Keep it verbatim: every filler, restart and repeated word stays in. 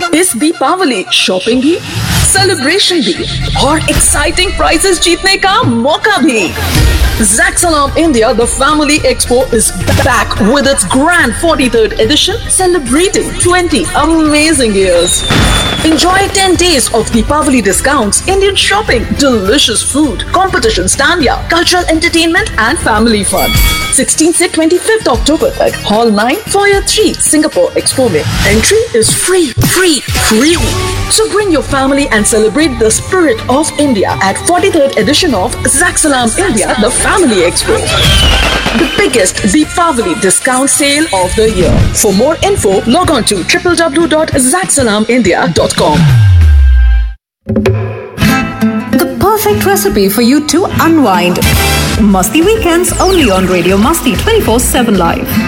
इस दीपावली शॉपिंग भी, सेलिब्रेशन भी और एक्साइटिंग प्राइजेस जीतने का मौका भी। Zaxalam India, the Family Expo is back with its grand forty-third edition, celebrating twenty amazing years. Enjoy ten days of Deepavali discounts, Indian shopping, delicious food, competition standya, cultural entertainment and family fun. sixteenth से twenty-fifth October तक Hall nine, Foyer three, Singapore Expo में. Entry is free, free, free. So bring your family and celebrate the spirit of India at forty-third edition of Zaxalam India, the Family Expo. The biggest Deepavali discount sale of the year. For more info, log on to w w w dot zaxalam india dot com. The perfect recipe for you to unwind. Masti Weekends only on Radio Masti twenty-four seven Live.